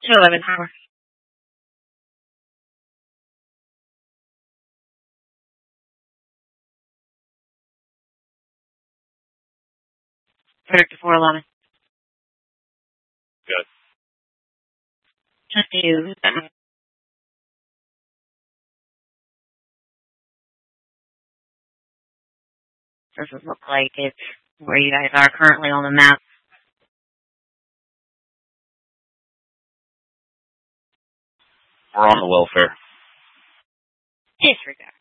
211 Tower. Director 411. Good. Just you. Doesn't look like it's where you guys are currently on the map. We're on the welfare. Disregard.